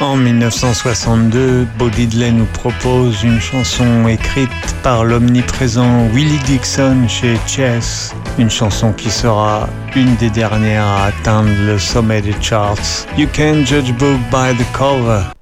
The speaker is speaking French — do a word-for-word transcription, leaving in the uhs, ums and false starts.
En dix-neuf cent soixante-deux, Bo Diddley nous propose une chanson écrite par l'omniprésent Willie Dixon chez Chess, une chanson qui sera une des dernières à atteindre le sommet des charts. You can't judge a book by the cover.